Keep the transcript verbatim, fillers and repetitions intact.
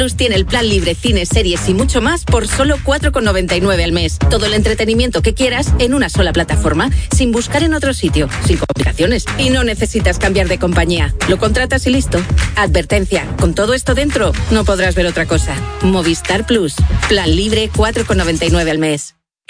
Plus tiene el plan libre, cines, series y mucho más por solo cuatro con noventa y nueve al mes. Todo el entretenimiento que quieras en una sola plataforma, sin buscar en otro sitio, sin complicaciones. Y no necesitas cambiar de compañía. Lo contratas y listo. Advertencia, con todo esto dentro, no podrás ver otra cosa. Movistar Plus. Plan libre, cuatro con noventa y nueve al mes.